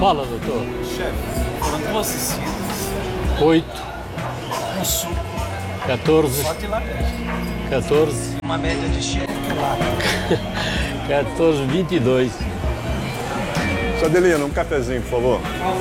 Fala, doutor. Chefe, foram 2 Cecílias. 8, Um suco. 14, Só de laranja. 14, Uma média de chefe lá. 14, 22. Sua Adelina, um cafezinho, por favor.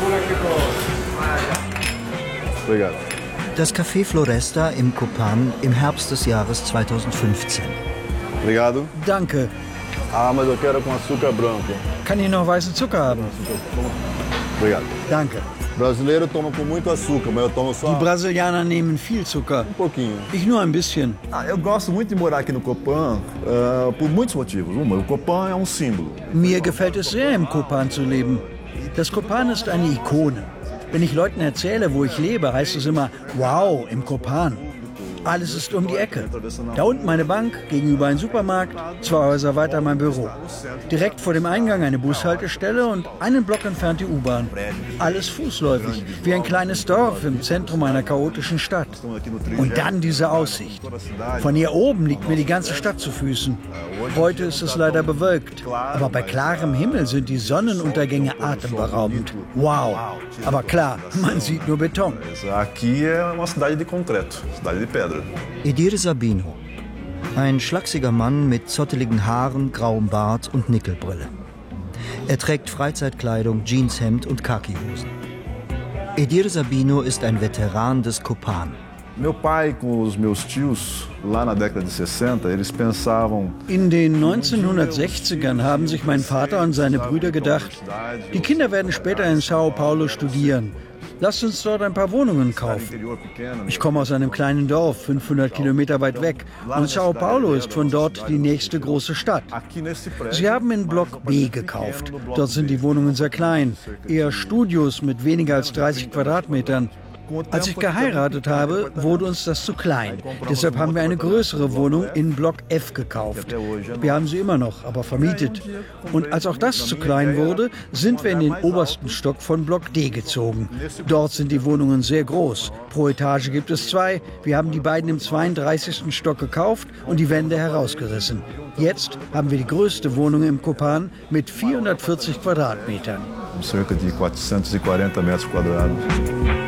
Obrigado. Das Café Floresta im Copan im Herbst des Jahres 2015. Obrigado. Danke. Ah, mas eu quero com açúcar branco. Kann ich noch weißen Zucker haben? Obrigado. Danke. Brasileiro toma com muito açúcar, mas eu tomo só Die Brasilianer nehmen viel Zucker. pouquinho. Ich nur ein bisschen. Eu gosto muito de morar aqui no Copan por muitos motivos. O Copan é um símbolo. Mir gefällt es sehr, im Copan zu leben. Das Copan ist eine Ikone. Wenn ich Leuten erzähle, wo ich lebe, heißt es immer, wow, im Copan. Alles ist um die Ecke. Da unten meine Bank, gegenüber ein Supermarkt, 2 Häuser weiter mein Büro. Direkt vor dem Eingang eine Bushaltestelle und einen Block entfernt die U-Bahn. Alles fußläufig, wie ein kleines Dorf im Zentrum einer chaotischen Stadt. Und dann diese Aussicht. Von hier oben liegt mir die ganze Stadt zu Füßen. Heute ist es leider bewölkt, aber bei klarem Himmel sind die Sonnenuntergänge atemberaubend. Wow! Aber klar, man sieht nur Beton. Aqui é uma cidade de concreto, cidade de pedra. Edir Sabino. Ein schlachsiger Mann mit zotteligen Haaren, grauem Bart und Nickelbrille. Er trägt Freizeitkleidung, Jeanshemd und Khakihosen. Edir Sabino ist ein Veteran des Copan. Meu pai com os meus tios, lá na década de 60, eles pensavam... In den 1960ern haben sich mein Vater und seine Brüder gedacht, die Kinder werden später in Sao Paulo studieren. Lasst uns dort ein paar Wohnungen kaufen. Ich komme aus einem kleinen Dorf, 500 Kilometer weit weg. Und Sao Paulo ist von dort die nächste große Stadt. Sie haben in Block B gekauft. Dort sind die Wohnungen sehr klein. Eher Studios mit weniger als 30 Quadratmetern. Als ich geheiratet habe, wurde uns das zu klein. Deshalb haben wir eine größere Wohnung in Block F gekauft. Wir haben sie immer noch, aber vermietet. Und als auch das zu klein wurde, sind wir in den obersten Stock von Block D gezogen. Dort sind die Wohnungen sehr groß. Pro Etage gibt es 2. Wir haben die beiden im 32. Stock gekauft und die Wände herausgerissen. Jetzt haben wir die größte Wohnung im Copan mit 440 Quadratmetern. Cerca de 440 metros quadrados.